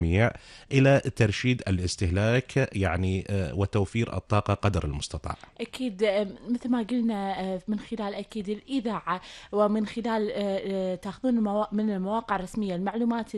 إلى ترشيد الاستهلاك يعني وتوفير الطاقة قدر المستطاع. أكيد مثل ما قلنا من خلال أكيد الإذاعة، ومن خلال تأخذون من المواقع الرسمية المعلومات